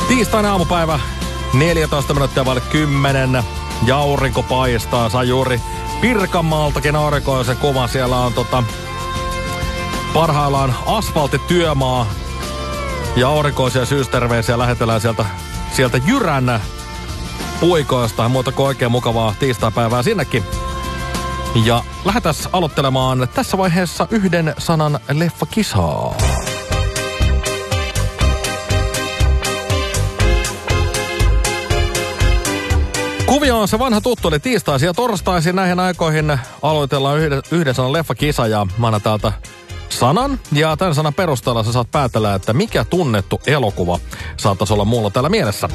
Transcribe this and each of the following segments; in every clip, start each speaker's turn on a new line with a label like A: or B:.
A: Tiistaina aamupäivä, 14 minuuttia vaille 10. Ja aurinko paistaa. Sai juuri Pirkanmaaltakin aurinkoisen kuvan. Siellä on parhaillaan asfalttityömaa. Ja aurinkoisia syysterveisiä lähetellään sieltä Jyrän puikoista. Muuta kuin oikein mukavaa tiistaipäivää sinnekin. Ja lähdetään aloittelemaan tässä vaiheessa yhden sanan leffakisaa. Kuvio on se vanha tuttu, eli tiistaisin ja torstaisin näihin aikoihin aloitellaan yhden sanan leffakisa ja mä annan täältä sanan. Ja tämän sanan perusteella sä saat päätellä, että mikä tunnettu elokuva saattaisi olla mulla täällä mielessä.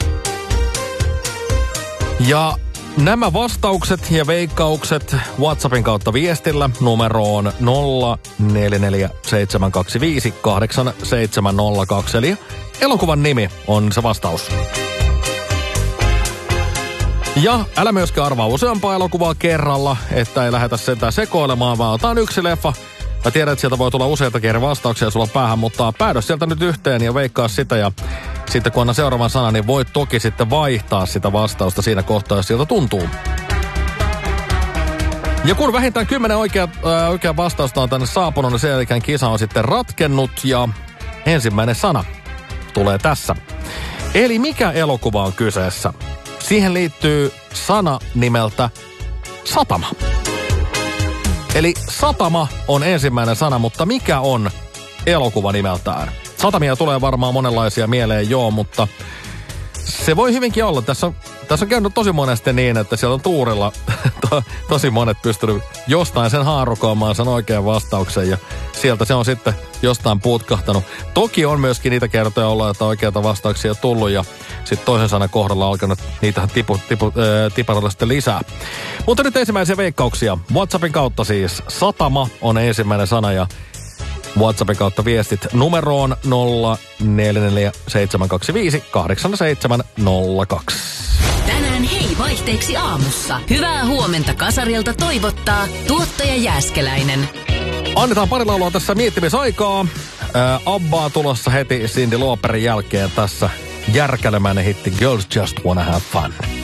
A: Ja nämä vastaukset ja veikkaukset WhatsAppin kautta viestillä numeroon 0447258702. Eli elokuvan nimi on se vastaus. Ja älä myöskään arvaa useampaa elokuvaa kerralla, että ei lähdetä sentään sekoilemaan, vaan otetaan yksi leffa. Mä tiedän, että sieltä voi tulla useitakin eri vastauksia sulla päähän, mutta päädö sieltä nyt yhteen ja veikkaa sitä. Ja sitten kun annan seuraavan sanan, niin voit toki sitten vaihtaa sitä vastausta siinä kohtaa, jos siltä tuntuu. Ja kun vähintään 10 oikea vastausta on tänne saapunut, niin sen jälkeen kisa on sitten ratkennut ja ensimmäinen sana tulee tässä. Eli mikä elokuva on kyseessä? Siihen liittyy sana nimeltä satama. Eli satama on ensimmäinen sana, mutta mikä on elokuva nimeltään? Satamia tulee varmaan monenlaisia mieleen, mutta se voi hyvinkin olla. Tässä on käynyt tosi monesti niin, että siellä on tuurilla tosi monet pystynyt jostain sen haarukoimaan sen oikean vastauksen ja sieltä se on sitten jostain putkahtanut. Toki on myöskin niitä kertoja olla, että oikeita vastauksia on tullut ja sitten toisen sanan kohdalla on alkanut niitä tiparilla sitten lisää. Mutta nyt ensimmäisiä veikkauksia. WhatsAppin kautta siis satama on ensimmäinen sana ja WhatsAppin kautta viestit numeroon 0447258702.
B: Tänään hei vaihteeksi aamussa. Hyvää huomenta Kasarilta toivottaa tuottaja Jääskeläinen.
A: Annetaan pari laulua tässä miettimisaikaa. Abbaa tulossa heti Cyndi Lauperin jälkeen tässä järkälemäinen hitti Girls Just Wanna Have Fun.